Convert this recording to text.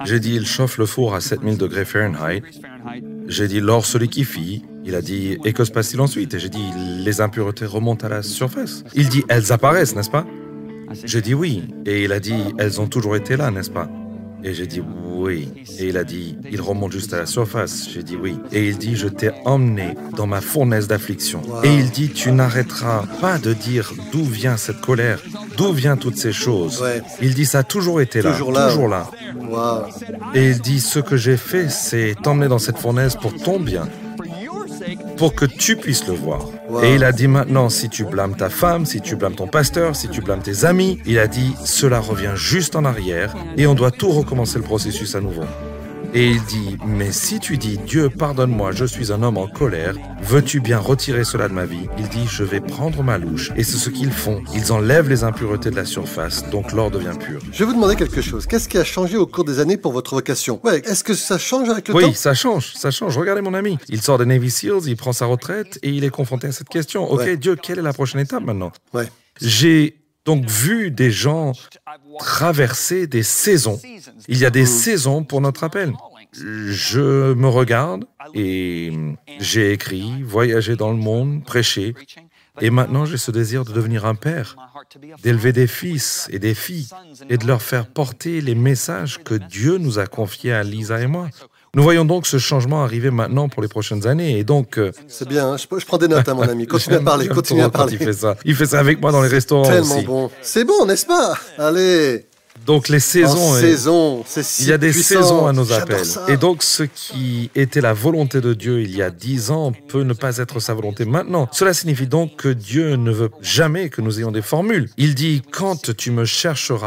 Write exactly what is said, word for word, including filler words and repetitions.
J'ai dit, il chauffe le four à sept mille degrés Fahrenheit. J'ai dit, l'or se liquéfie. Il a dit, et que se passe-t-il ensuite? Et j'ai dit, les impuretés remontent à la surface. Il dit, elles apparaissent, n'est-ce pas? J'ai dit oui. Et il a dit, elles ont toujours été là, n'est-ce pas? Et j'ai dit oui. Et il a dit, il remonte juste à la surface. J'ai dit oui. Et il dit, je t'ai emmené dans ma fournaise d'affliction. Wow. Et il dit, tu n'arrêteras pas de dire d'où vient cette colère, d'où viennent toutes ces choses. Ouais. Il dit, ça a toujours été là, toujours là. Toujours là. Wow. Et il dit, ce que j'ai fait, c'est t'emmener dans cette fournaise pour ton bien, pour que tu puisses le voir. Wow. Et il a dit maintenant, si tu blâmes ta femme, si tu blâmes ton pasteur, si tu blâmes tes amis, il a dit, cela revient juste en arrière et on doit tout recommencer le processus à nouveau. Et il dit, mais si tu dis, Dieu, pardonne-moi, je suis un homme en colère, veux-tu bien retirer cela de ma vie? Il dit, je vais prendre ma louche. Et c'est ce qu'ils font. Ils enlèvent les impuretés de la surface, donc l'or devient pur. Je vais vous demander quelque chose. Qu'est-ce qui a changé au cours des années pour votre vocation? Ouais, est-ce que ça change avec le oui, temps? Oui, ça change, ça change. Regardez mon ami. Il sort des Navy Seals, il prend sa retraite et il est confronté à cette question. Ok, ouais. Dieu, quelle est la prochaine étape maintenant? Ouais. J'ai donc vu des gens traverser des saisons. Il y a des mmh. saisons pour notre appel. Je me regarde et j'ai écrit, voyagé dans le monde, prêché. Et maintenant, j'ai ce désir de devenir un père, d'élever des fils et des filles et de leur faire porter les messages que Dieu nous a confiés à Lisa et moi. Nous voyons donc ce changement arriver maintenant pour les prochaines années et donc... Euh... C'est bien, hein, je, je prends des notes, hein, mon ami. Continue à parler, continue à parler. Il fait ça. Il fait ça avec moi dans les restaurants tellement aussi. Bon. C'est bon, n'est-ce pas? Allez. Donc les saisons, en saison, c'est si il y a des puissant. saisons à nos J'adore appels. Ça. Et donc ce qui était la volonté de Dieu il y a dix ans peut ne pas être sa volonté maintenant. Cela signifie donc que Dieu ne veut jamais que nous ayons des formules. Il dit, quand tu me chercheras,